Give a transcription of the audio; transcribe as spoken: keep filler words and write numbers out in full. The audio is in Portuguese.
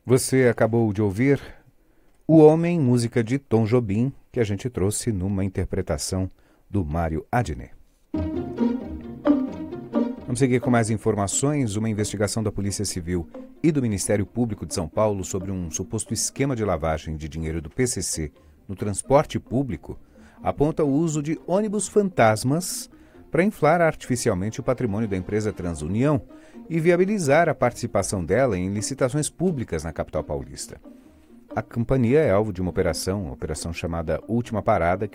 Você acabou de ouvir O Homem, música de Tom Jobim, que a gente trouxe numa interpretação do Mário Adnet. Vamos seguir com mais informações. Uma investigação da Polícia Civil e do Ministério Público de São Paulo sobre um suposto esquema de lavagem de dinheiro do P C C no transporte público aponta o uso de ônibus fantasmas para inflar artificialmente o patrimônio da empresa Transunião e viabilizar a participação dela em licitações públicas na capital paulista. A companhia é alvo de uma operação, uma operação chamada Última Parada, que